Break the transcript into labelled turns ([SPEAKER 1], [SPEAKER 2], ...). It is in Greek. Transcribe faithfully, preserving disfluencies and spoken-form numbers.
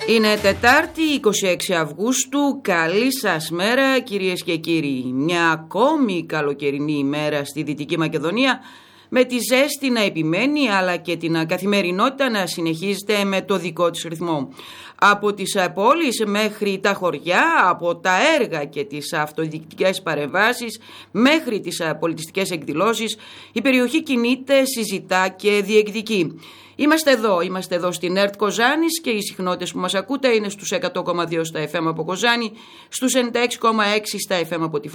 [SPEAKER 1] Είναι Τετάρτη, είκοσι έξι Αυγούστου. Καλή σας μέρα, κυρίες και κύριοι. Μια ακόμη καλοκαιρινή ημέρα στη Δυτική Μακεδονία, με τη ζέστη να επιμένει αλλά και την καθημερινότητα να συνεχίζεται με το δικό της ρυθμό. Από τις πόλεις μέχρι τα χωριά, από τα έργα και τις αυτοδιοικητικές παρεμβάσεις μέχρι τις πολιτιστικές εκδηλώσεις, η περιοχή κινείται, συζητά και διεκδικεί. Είμαστε εδώ, είμαστε εδώ στην ΕΡΤ Κοζάνης και οι συχνότητες που μας ακούτε είναι στους εκατό κόμμα δύο στα εφ εμ από Κοζάνη, στους ενενήντα έξι κόμμα έξι στα εφ εμ από τη